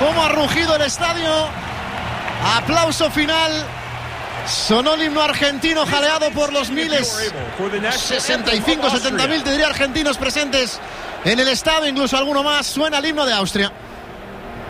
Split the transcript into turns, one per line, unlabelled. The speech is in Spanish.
cómo ha rugido el estadio. Aplauso final. Sonó el himno argentino jaleado por los miles, 65, 70.000 te diría argentinos presentes en el estadio, incluso alguno más. Suena el himno de Austria.